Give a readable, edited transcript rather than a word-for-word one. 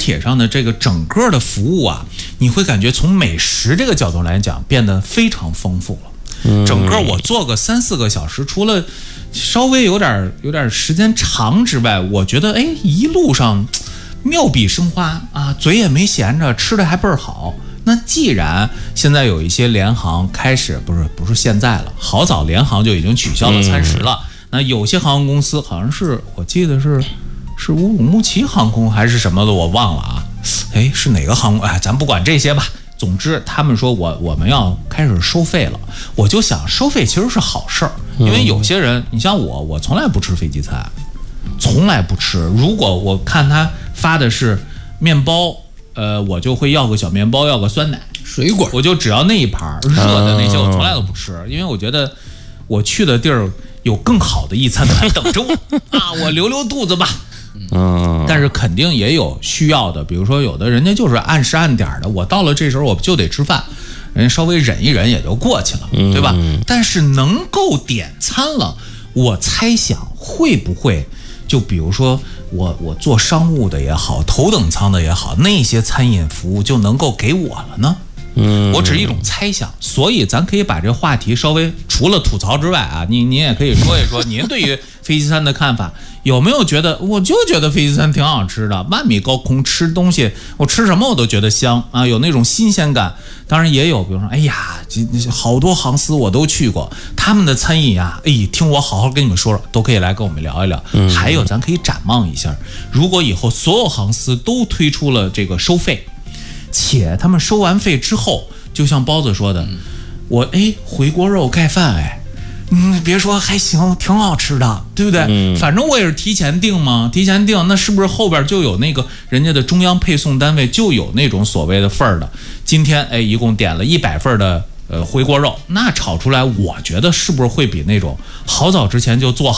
铁上的这个整个的服务啊，你会感觉从美食这个角度来讲变得非常丰富了。整个我坐个3-4个小时，除了稍微有点时间长之外，我觉得一路上妙笔生花啊，嘴也没闲着，吃的还倍儿好。那既然现在有一些联航开始，不是现在了，好早联航就已经取消了餐食了。那有些航空公司好像是，我记得是乌鲁木齐航空还是什么的，我忘了啊。是哪个航空？咱不管这些吧。总之，他们说我们要开始收费了，我就想收费其实是好事儿，因为有些人，你像我从来不吃飞机餐，从来不吃。如果我看他发的是面包，我就会要个小面包，要个酸奶、 水果， 我就只要那一盘热的那些，我从来都不吃，因为我觉得我去的地儿有更好的一餐在等着我啊，我留肚子吧。但是肯定也有需要的，比如说有的人家就是按时按点的，我到了这时候我就得吃饭，人家稍微忍一忍也就过去了，对吧？但是能够点餐了，我猜想会不会就比如说我做商务的也好，头等舱的也好，那些餐饮服务就能够给我了呢？我只是一种猜想，所以咱可以把这话题稍微除了吐槽之外啊，您也可以说一说您对于飞机餐的看法，有没有觉得我就觉得飞机餐挺好吃的，万米高空吃东西，我吃什么我都觉得香啊，有那种新鲜感。当然也有，比如说好多航司我都去过，他们的餐饮啊，听我好好跟你们说说，都可以来跟我们聊一聊。还有咱可以展望一下，如果以后所有航司都推出了这个收费，且他们收完费之后，就像包子说的，我回锅肉盖饭别说还行，挺好吃的，对不对？反正我也是提前订嘛，提前订，那是不是后边就有那个人家的中央配送单位就有那种所谓的份儿的？今天一共点了100份的回锅肉，那炒出来，我觉得是不是会比那种好早之前就做好